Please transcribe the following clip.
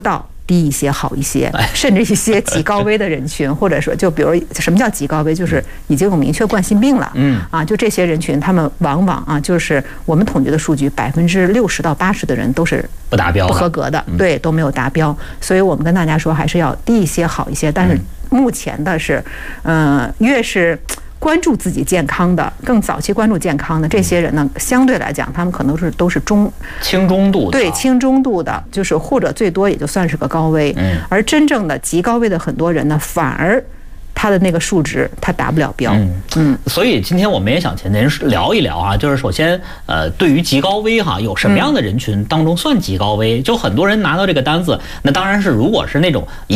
到低一些好一些，甚至一些极高危的人群，或者说就比如什么叫极高危，就是已经有明确冠心病了，就这些人群，他们往往就是我们统计的数据，60%到80%的人都是不达标、 不合格的，对，都没有达标。所以我们跟大家说，还是要低一些好一些。但是目前的是，越是关注自己健康的，更早期关注健康的这些人呢，相对来讲，他们可能都是轻中度的， 对，轻中度的，就是或者最多也就算是个高危。而真正的极高危的很多人呢，反而他的那个数值他达不了标。 所以今天我们也想请您聊一聊啊，就是首先对于极高危哈，有什么样的人群当中算极高危？就很多人拿到这个单子，那当然是如果是那种